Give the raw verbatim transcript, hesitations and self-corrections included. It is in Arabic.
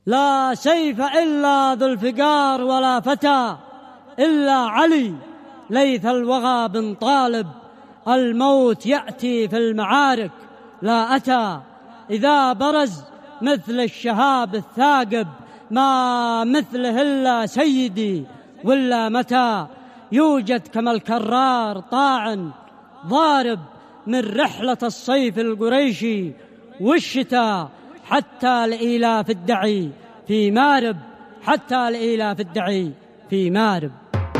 لا سيف إلا ذو الفقار ولا فتى إلا علي ليث الوغى بن طالب. الموت يأتي في المعارك لا أتى، إذا برز مثل الشهاب الثاقب، ما مثله إلا سيدي ولا متى. يوجد كما الكرار طاعن ضارب من رحلة الصيف القريشي والشتاء، حتى الإيلاف الدعي في مارب، حتى الإيلاف الدعي في مارب.